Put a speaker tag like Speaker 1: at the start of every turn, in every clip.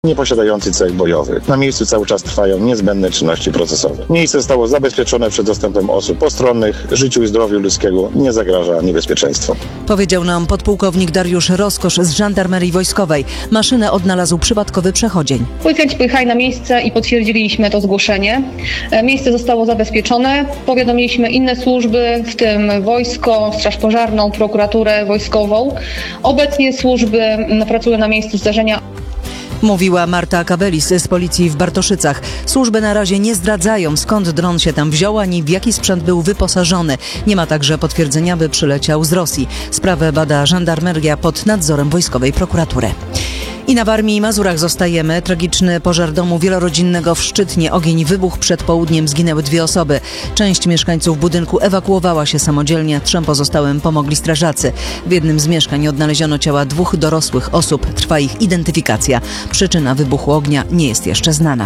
Speaker 1: nieposiadający cech bojowych. Na miejscu cały czas trwają niezbędne czynności procesowe. Miejsce zostało zabezpieczone przed dostępem osób postronnych. Życiu i zdrowiu ludzkiego nie zagraża niebezpieczeństwo.
Speaker 2: Powiedział nam podpułkownik Dariusz Rozkosz z Żandarmerii Wojskowej. Maszynę odnalazł przypadkowy przechodzień.
Speaker 3: Policjanci pojechali na miejsce i potwierdziliśmy to zgłoszenie. Miejsce zostało zabezpieczone. Powiadomiliśmy inne służby, w tym wojsko, straż pożarną, prokuraturę wojskową. Obecnie służby pracują na miejscu zdarzenia.
Speaker 2: Mówiła Marta Kabelis z policji w Bartoszycach. Służby na razie nie zdradzają, skąd dron się tam wziął, ani w jaki sprzęt był wyposażony. Nie ma także potwierdzenia, by przyleciał z Rosji. Sprawę bada żandarmeria pod nadzorem wojskowej prokuratury. I na Warmii i Mazurach zostajemy. Tragiczny pożar domu wielorodzinnego w Szczytnie. Ogień wybuchł przed południem, zginęły 2 osoby. Część mieszkańców budynku ewakuowała się samodzielnie, 3 pozostałym pomogli strażacy. W jednym z mieszkań odnaleziono ciała 2 dorosłych osób. Trwa ich identyfikacja. Przyczyna wybuchu ognia nie jest jeszcze znana.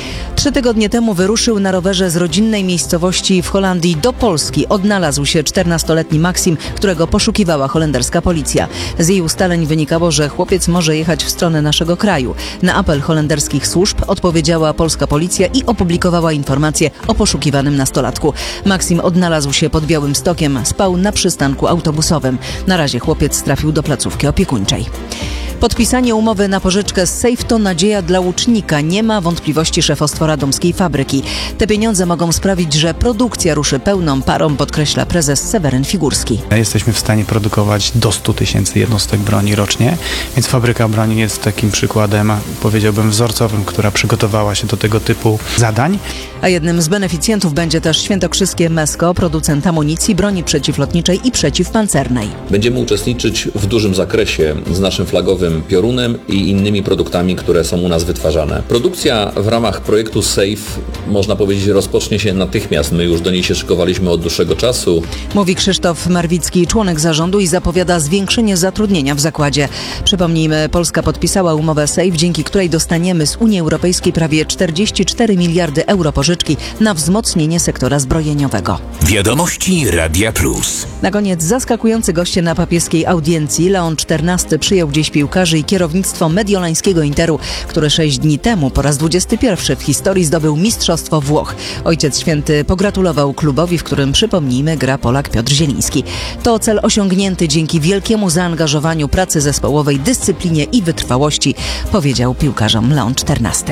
Speaker 2: 3 tygodnie temu wyruszył na rowerze z rodzinnej miejscowości w Holandii do Polski. Odnalazł się 14-letni Maksim, którego poszukiwała holenderska policja. Z jej ustaleń wynikało, że chłopiec może jechać w stronę naszego kraju. Na apel holenderskich służb odpowiedziała polska policja i opublikowała informacje o poszukiwanym nastolatku. Maksim odnalazł się pod Białymstokiem, spał na przystanku autobusowym. Na razie chłopiec trafił do placówki opiekuńczej. Podpisanie umowy na pożyczkę z Safe to nadzieja dla łucznika. Nie ma wątpliwości szefostwo radomskiej fabryki. Te pieniądze mogą sprawić, że produkcja ruszy pełną parą, podkreśla prezes Seweryn Figurski.
Speaker 4: Jesteśmy w stanie produkować do 100 000 jednostek broni rocznie, więc fabryka broni jest takim przykładem, powiedziałbym, wzorcowym, która przygotowała się do tego typu zadań.
Speaker 2: A jednym z beneficjentów będzie też świętokrzyskie Mesko, producent amunicji, broni przeciwlotniczej i przeciwpancernej.
Speaker 5: Będziemy uczestniczyć w dużym zakresie z naszym flagowym piorunem i innymi produktami, które są u nas wytwarzane. Produkcja w ramach projektu SAFE, można powiedzieć, rozpocznie się natychmiast. My już do niej się szykowaliśmy od dłuższego czasu.
Speaker 2: Mówi Krzysztof Marwicki, członek zarządu, i zapowiada zwiększenie zatrudnienia w zakładzie. Przypomnijmy, Polska podpisała umowę SAFE, dzięki której dostaniemy z Unii Europejskiej prawie 44 miliardy euro pożyczki na wzmocnienie sektora zbrojeniowego.
Speaker 6: Wiadomości Radia Plus.
Speaker 2: Na koniec zaskakujący goście na papieskiej audiencji. Leon XIV przyjął dziś piłkarzy i kierownictwo mediolańskiego Interu, który 6 dni temu po raz 21 w historii zdobył Mistrzostwo Włoch. Ojciec Święty pogratulował klubowi, w którym, przypomnijmy, gra Polak Piotr Zieliński. To cel osiągnięty dzięki wielkiemu zaangażowaniu, pracy zespołowej, dyscyplinie i wytrwałości, powiedział piłkarzom Leon XIV.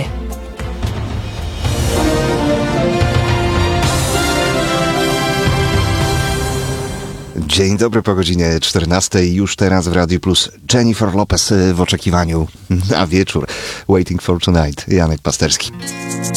Speaker 7: Dzień dobry, po godzinie 14. Już teraz w Radiu Plus Jennifer Lopez w oczekiwaniu na wieczór. Waiting for Tonight. Janek Pasterski.